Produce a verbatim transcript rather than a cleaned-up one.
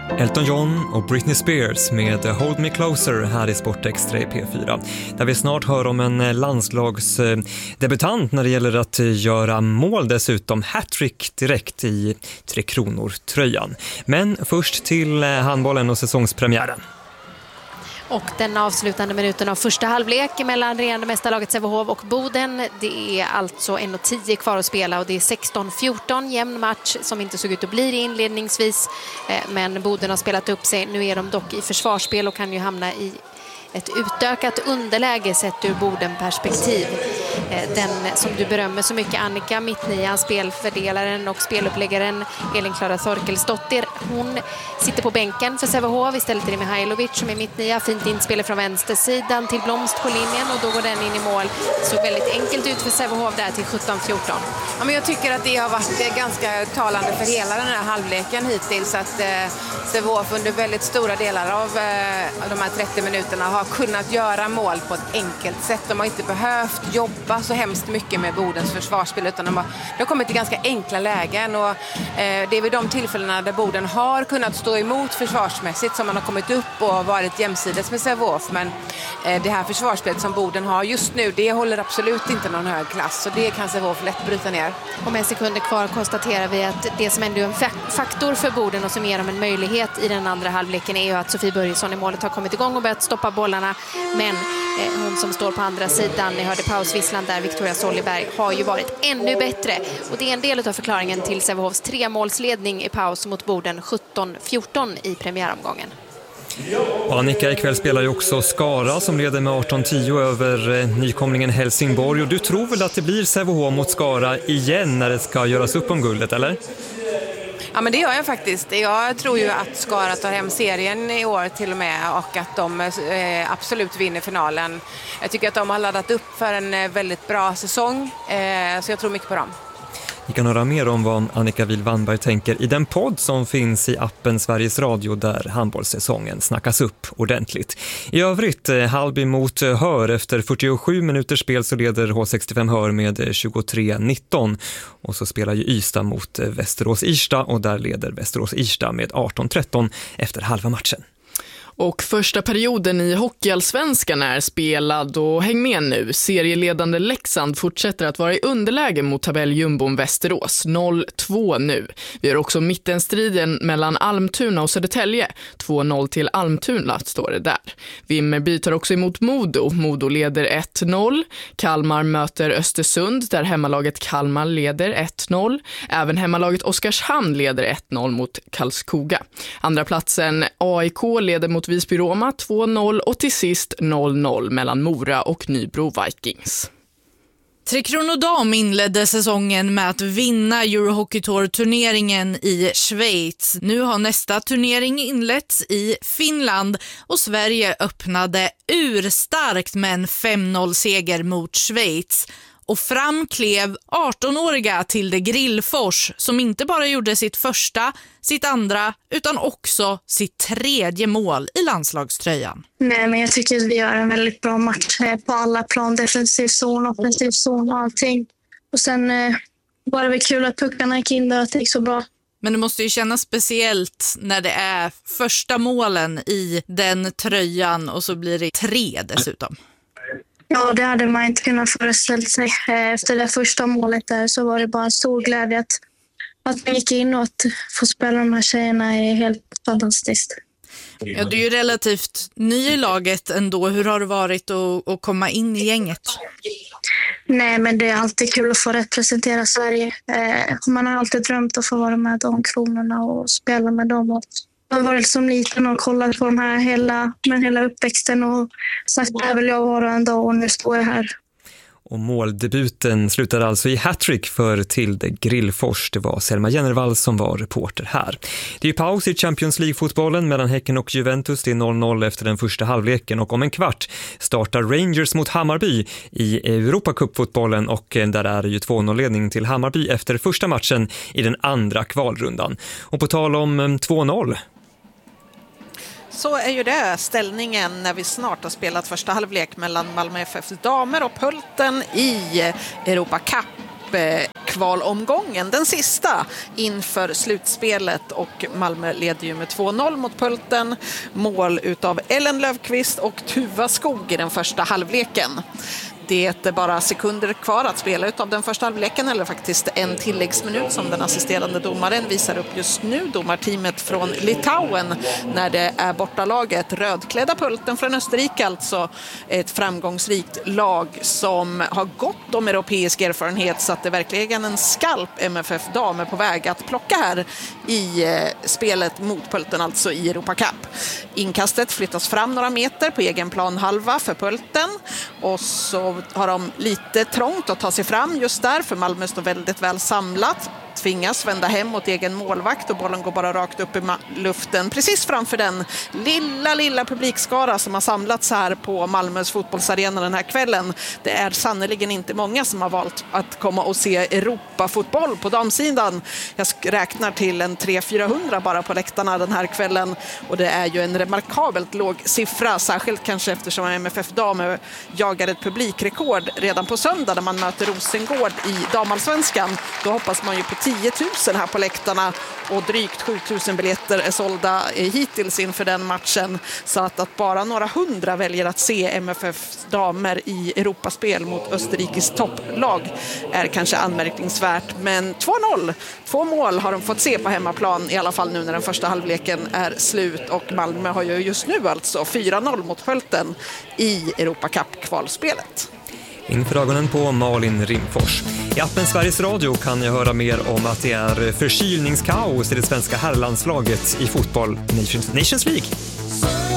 Elton John och Britney Spears med Hold Me Closer här i Sportextra i P fyra. Där vi snart hör om en landslagsdebutant när det gäller att göra mål, dessutom hattrick direkt i Tre Kronor-tröjan. Men först till handbollen och säsongspremiären. Och den avslutande minuten av första halvlek mellan regerande mästarlaget Sävehof och Boden. Det är alltså en och tio kvar att spela och det är sexton fjorton, jämn match som inte såg ut att bli det inledningsvis. Men Boden har spelat upp sig. Nu är de dock i försvarsspel och kan ju hamna i ett utökat underläge sett ur Boden-perspektiv. Den som du berömmer så mycket, Annika Mittnian, spelfördelaren och speluppläggaren Elin-Klara Thorkelsdottir. Hon sitter på bänken för Sävehof. Istället är det Mihailovic som är Mittnia. Fint inspel från vänstersidan till Blomst på linjen och då går den in i mål. Så väldigt enkelt ut för Sävehof där till sjutton fjorton. Ja, men jag tycker att det har varit ganska talande för hela den här halvleken hittills. Att eh, Sävehof under väldigt stora delar av eh, de här trettio minuterna har kunnat göra mål på ett enkelt sätt. De har inte behövt jobba så hemskt mycket med Bodens försvarsspel utan de har, de har kommit till ganska enkla lägen och eh, det är vid de tillfällena där Boden har kunnat stå emot försvarsmässigt som man har kommit upp och varit jämsides med Sävehof, men eh, det här försvarsspelet som Boden har just nu, det håller absolut inte någon hög klass så det kan Sävehof lätt bryta ner. Och med sekunder kvar konstaterar vi att det som ändå är en faktor för Boden och som ger dem en möjlighet i den andra halvleken är ju att Sofie Börjesson i målet har kommit igång och börjat stoppa bollarna. Men eh, hon som står på andra sidan, ni hörde pausvisslan där, Victoria Solliberg, har ju varit ännu bättre. Och det är en del av förklaringen till Sävehofs tremålsledning i paus mot Boden sjutton fjorton i premiäromgången. Och Annika, ikväll spelar ju också Skara som leder med arton tio över nykomlingen Helsingborg. Och du tror väl att det blir Sävehof mot Skara igen när det ska göras upp om guldet, eller? Ja, men det gör jag faktiskt. Jag tror ju att Skara tar hem serien i år till och med och att de eh, absolut vinner finalen. Jag tycker att de har laddat upp för en väldigt bra säsong, eh, så jag tror mycket på dem. Ni kan höra mer om vad Annika Wihl-Wannberg tänker i den podd som finns i appen Sveriges Radio där handbollssäsongen snackas upp ordentligt. I övrigt, Hallby mot Hör. Efter fyrtiosju minuters spel så leder H sextiofem Hör med tjugotre nitton. Och så spelar ju Ystad mot Västerås-Irsta och där leder Västerås-Irsta med arton tretton efter halva matchen. Och första perioden i Hockeyallsvenskan är spelad och häng med nu. Serieledande Leksand fortsätter att vara i underläge mot tabelljumbon Västerås, noll två nu. Vi har också mittenstriden mellan Almtuna och Södertälje, två noll till Almtuna står det där. Vimmerby tar också emot Modo, Modo leder ett noll. Kalmar möter Östersund där hemmalaget Kalmar leder ett noll. Även hemmalaget Oskarshamn leder ett noll mot Karlskoga. Andra platsen A I K leder mot Visby-Roma två noll och till sist noll noll mellan Mora och Nybro Vikings. Tre Kronor Dam inledde säsongen med att vinna Eurohockey Tour-turneringen i Schweiz. Nu har nästa turnering inletts i Finland och Sverige öppnade urstarkt med en fem noll-seger mot Schweiz. Och fram klev arton-åriga Tilde Grillfors som inte bara gjorde sitt första, sitt andra utan också sitt tredje mål i landslagströjan. Nej, men jag tycker att vi gör en väldigt bra match på alla plan, defensiv zon, offensiv zon och allting. Och sen eh, var det väl kul att puckarna gick in där och det gick så bra. Men det måste ju kännas speciellt när det är första målen i den tröjan och så blir det tre dessutom. Ja, det hade man inte kunnat föreställa sig. Efter det första målet där så var det bara en stor glädje att, att man gick in och att få spela de här tjejerna är helt fantastiskt. Ja, du är ju relativt ny i laget ändå. Hur har det varit att, att komma in i gänget? Nej, men det är alltid kul att få representera Sverige. Man har alltid drömt att få vara med de kronorna och spela med dem. Jag har varit som liten och kollat på de här hela, med hela uppväxten och sagt att jag vill jag vara en dag och nu står jag här. Och måldebuten slutade alltså i hattrick för Tilde Grillfors. Det var Selma Jennervall som var reporter här. Det är paus i Champions League-fotbollen mellan Häcken och Juventus. Det är noll noll efter den första halvleken och om en kvart startar Rangers mot Hammarby i Europacup-fotbollen och där är det ju två noll-ledning till Hammarby efter första matchen i den andra kvalrundan. Och på tal om två noll... Så är ju det ställningen när vi snart har spelat första halvlek mellan Malmö F F:s damer och Pulten i Europa Cup Cup-kvalomgången. Den sista inför slutspelet och Malmö leder ju med två noll mot Pölten. Mål utav Ellen Löfqvist och Tuva Skog i den första halvleken. Det är bara sekunder kvar att spela ut av den första halvleken, eller faktiskt en tilläggsminut som den assisterande domaren visar upp just nu. Domarteamet från Litauen när det är bortalaget rödklädda Pölten från Österrike, alltså ett framgångsrikt lag som har gott om europeisk erfarenhet, så att det verkligen en skalp M F F-dam är på väg att plocka här i spelet mot Pölten, alltså i Europa Cup. Inkastet flyttas fram några meter på egen plan halva för Pölten, och så har de lite trångt att ta sig fram just där, för Malmö står väldigt väl samlat. Tvingas vända hem mot egen målvakt och bollen går bara rakt upp i luften precis framför den lilla, lilla publikskara som har samlats här på Malmös fotbollsarena den här kvällen. Det är sannoliken inte många som har valt att komma och se Europa-fotboll på damsidan. Jag räknar till en tre till fyrahundra bara på läktarna den här kvällen, och det är ju en remarkabelt låg siffra, särskilt kanske eftersom M F F-damer jagar ett publikrekord redan på söndag när man möter Rosengård i damallsvenskan. Då hoppas man ju på tio tusen här på läktarna, och drygt sju tusen biljetter är sålda hittills inför den matchen, så att, att bara några hundra väljer att se M F F:s damer i Europaspel mot Österrikes topplag är kanske anmärkningsvärt. Men två noll, två mål har de fått se på hemmaplan, i alla fall nu när den första halvleken är slut, och Malmö har ju just nu alltså fyra noll mot Pölten i Europa Cup-kvalspelet. Inför ögonen på Malin Rimfors. I appen Sveriges Radio kan jag höra mer om att det är förkylningskaos i det svenska herrlandslaget i fotboll Nations, Nations League.